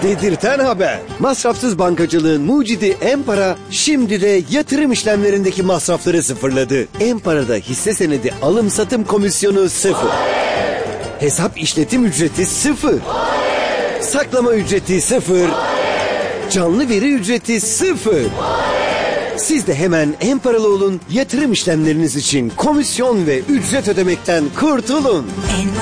Dedirten haber. Masrafsız bankacılığın mucidi Empara şimdi de yatırım işlemlerindeki masrafları sıfırladı. Empara'da hisse senedi alım satım komisyonu 0. Hesap işletim ücreti 0. Saklama ücreti 0. Canlı veri ücreti 0. Siz de hemen Emparalı olun, yatırım işlemleriniz için komisyon ve ücret ödemekten kurtulun.